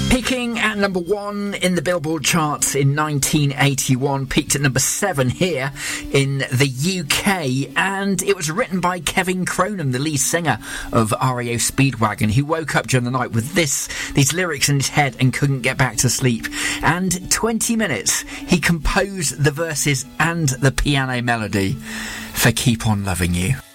Peaking at number 1 in the Billboard charts in 1981, peaked at number 7 here in the UK, and it was written by Kevin Cronin, the lead singer of REO Speedwagon, who woke up during the night with these lyrics in his head and couldn't get back to sleep. And 20 minutes he composed the verses and the piano melody for Keep On Loving You.